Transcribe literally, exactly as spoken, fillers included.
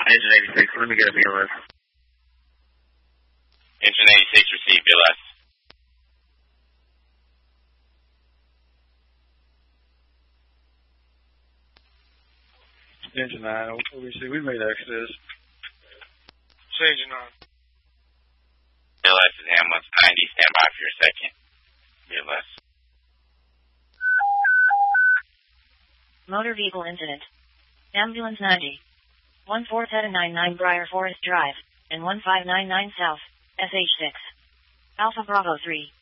Engine eighty-six, let me get a B L S. Engine eighty-six, receive B L S. Engine nine, O B C, we made Exodus. Say Engine nine. B L S is ambulance ninety, stand by for your second. B L S. Motor vehicle incident. Ambulance ninety. one four seven nine nine Briar Forest Drive, and one five nine nine South, S H six. Alpha Bravo three.